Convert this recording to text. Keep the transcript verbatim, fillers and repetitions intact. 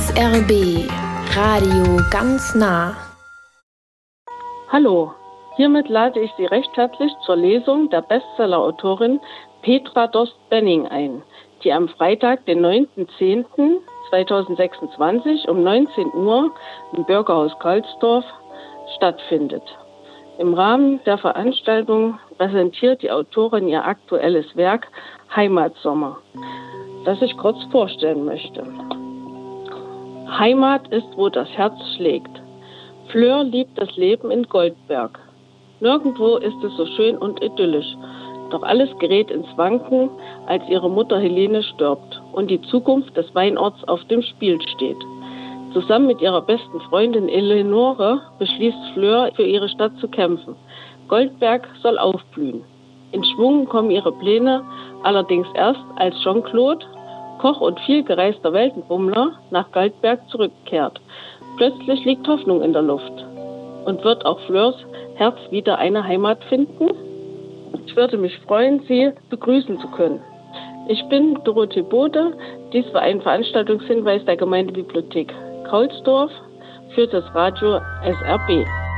S R B Radio ganz nah. Hallo, hiermit lade ich Sie recht herzlich zur Lesung der Bestseller-Autorin Petra Dost-Benning ein, die am Freitag, den neunten zehnten zweitausendsechsundzwanzig um neunzehn Uhr im Bürgerhaus Karlsdorf stattfindet. Im Rahmen der Veranstaltung präsentiert die Autorin ihr aktuelles Werk Heimatsommer, das ich kurz vorstellen möchte. Heimat ist, wo das Herz schlägt. Fleur liebt das Leben in Goldberg. Nirgendwo ist es so schön und idyllisch. Doch alles gerät ins Wanken, als ihre Mutter Helene stirbt und die Zukunft des Weinorts auf dem Spiel steht. Zusammen mit ihrer besten Freundin Eleonore beschließt Fleur, für ihre Stadt zu kämpfen. Goldberg soll aufblühen. In Schwung kommen ihre Pläne allerdings erst, als Jean-Claude, Koch und vielgereister Weltenbummler, nach Goldberg zurückkehrt. Plötzlich liegt Hoffnung in der Luft. Und wird auch Fleurs Herz wieder eine Heimat finden? Ich würde mich freuen, Sie begrüßen zu können. Ich bin Dorothee Bode. Dies war ein Veranstaltungshinweis der Gemeindebibliothek Kaulsdorf für das Radio S R B.